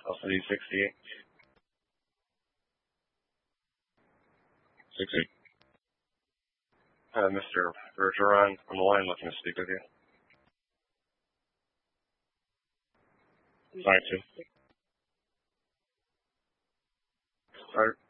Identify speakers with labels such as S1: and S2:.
S1: LCD 68.
S2: 68.
S1: Mr. Bergeron on the line looking to speak with you.
S2: 52.
S1: All right.